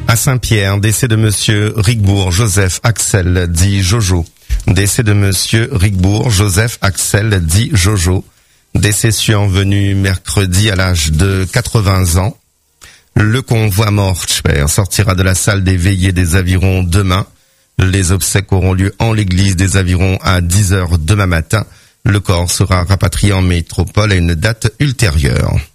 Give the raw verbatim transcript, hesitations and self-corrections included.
À Saint-Pierre, décès de monsieur Rigbourg Joseph Axel dit Jojo. Décès de monsieur Rigbourg Joseph Axel dit Jojo. Décès survenu mercredi à l'âge de quatre-vingts ans. Le convoi mortuaire sortira de la salle des veillées des Avirons demain. Les obsèques auront lieu en l'église des Avirons à dix heures demain matin. Le corps sera rapatrié en métropole à une date ultérieure.